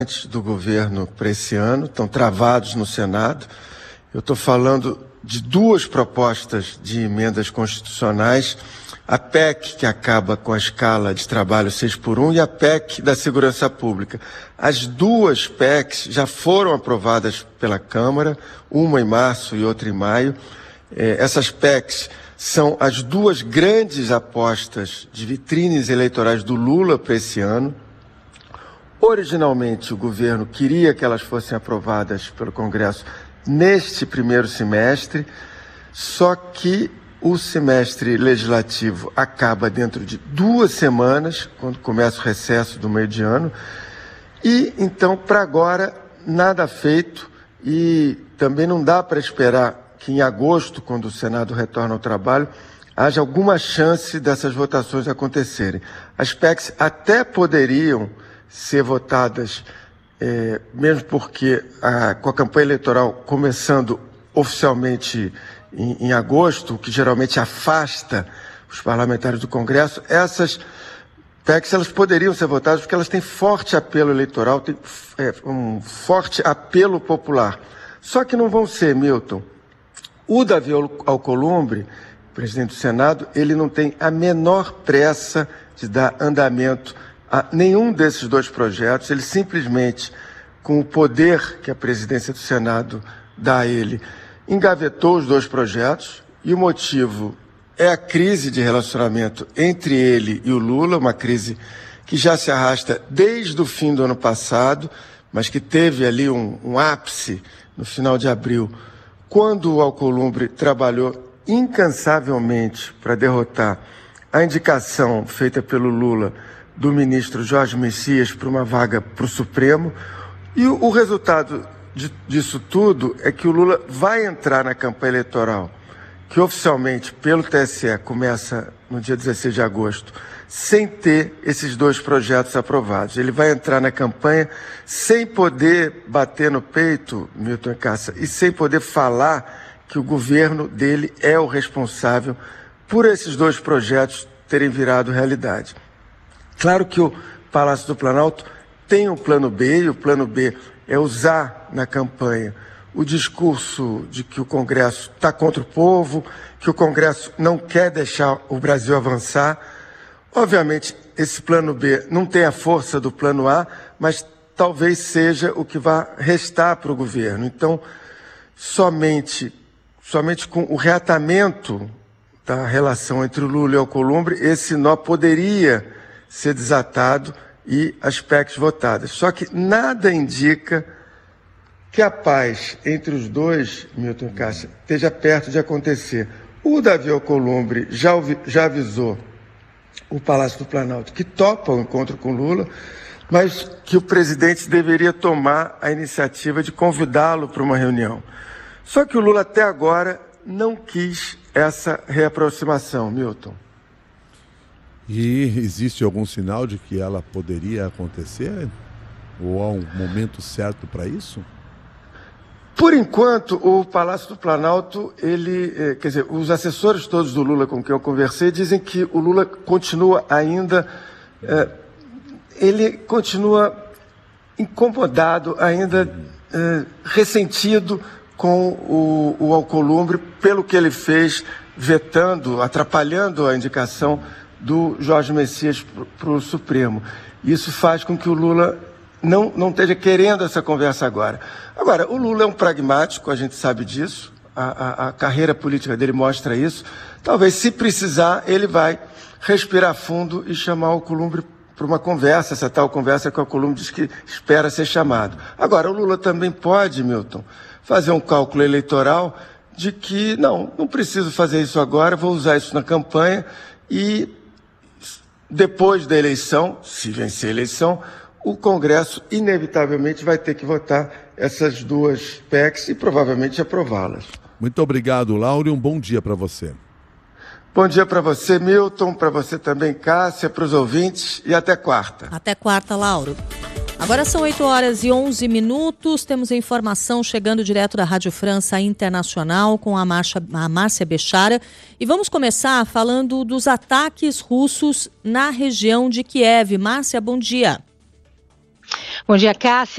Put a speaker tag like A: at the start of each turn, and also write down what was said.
A: do governo para esse ano, estão travados no Senado. Eu estou falando de duas propostas de emendas constitucionais, a PEC que acaba com a escala de trabalho 6x1 e a PEC da segurança pública. As duas PECs já foram aprovadas pela Câmara, uma em março e outra em maio. Essas PECs são as duas grandes apostas de vitrines eleitorais do Lula para esse ano. Originalmente, o governo queria que elas fossem aprovadas pelo Congresso neste primeiro semestre, só que o semestre legislativo acaba dentro de 2 semanas, quando começa o recesso do meio de ano, e então, para agora, nada feito, e também não dá para esperar que em agosto, quando o Senado retorna ao trabalho, haja alguma chance dessas votações acontecerem. As PECs até poderiam ser votadas, mesmo porque com a campanha eleitoral começando oficialmente em agosto, o que geralmente afasta os parlamentares do Congresso, essas PECs elas poderiam ser votadas porque elas têm forte apelo eleitoral, têm um forte apelo popular. Só que não vão ser, Milton. O Davi Alcolumbre, presidente do Senado, ele não tem a menor pressa de dar andamento a nenhum desses dois projetos. Ele simplesmente, com o poder que a presidência do Senado dá a ele, engavetou os dois projetos, e o motivo é a crise de relacionamento entre ele e o Lula, uma crise que já se arrasta desde o fim do ano passado, mas que teve ali um ápice no final de abril, quando o Alcolumbre trabalhou incansavelmente para derrotar a indicação feita pelo Lula do ministro Jorge Messias para uma vaga para o Supremo. E o resultado disso tudo é que o Lula vai entrar na campanha eleitoral, que oficialmente pelo TSE começa no dia 16 de agosto, sem ter esses dois projetos aprovados. Ele vai entrar na campanha sem poder bater no peito, Milton e Cássia, e sem poder falar que o governo dele é o responsável por esses dois projetos terem virado realidade. Claro que o Palácio do Planalto tem um plano B, e o plano B é usar na campanha o discurso de que o Congresso está contra o povo, que o Congresso não quer deixar o Brasil avançar. Obviamente, esse plano B não tem a força do plano A, mas talvez seja o que vai restar para o governo. Então, somente com o reatamento da relação entre o Lula e o Alcolumbre, esse nó poderia ser desatado e as PECs votadas. Só que nada indica que a paz entre os dois, Milton e Cássia, esteja perto de acontecer. O Davi Alcolumbre já avisou o Palácio do Planalto que topa o encontro com Lula, mas que o presidente deveria tomar a iniciativa de convidá-lo para uma reunião. Só que o Lula até agora não quis essa reaproximação, Milton.
B: E existe algum sinal de que ela poderia acontecer? Ou há um momento certo para isso?
A: Por enquanto, o Palácio do Planalto, os assessores todos do Lula com quem eu conversei dizem que o Lula continua ainda, ele continua incomodado, ainda ressentido com o Alcolumbre pelo que ele fez, vetando, atrapalhando a indicação do Jorge Messias para o Supremo. Isso faz com que o Lula não esteja querendo essa conversa agora. Agora, o Lula é um pragmático, a gente sabe disso, a carreira política dele mostra isso. Talvez, se precisar, ele vai respirar fundo e chamar o Alcolumbre para uma conversa, essa tal conversa que o Alcolumbre diz que espera ser chamado. Agora, o Lula também pode, Milton, fazer um cálculo eleitoral de que, não preciso fazer isso agora, vou usar isso na campanha e depois da eleição, se vencer a eleição, o Congresso inevitavelmente vai ter que votar essas duas PECs e provavelmente aprová-las.
B: Muito obrigado, Lauro, e um bom dia para você.
A: Bom dia para você, Milton, para você também, Cássia, para os ouvintes, e até quarta.
C: Até quarta, Lauro. Agora são 8h11, temos a informação chegando direto da Rádio França Internacional com a Márcia Bechara. E vamos começar falando dos ataques russos na região de Kiev. Márcia, bom dia.
D: Bom dia, Cássia.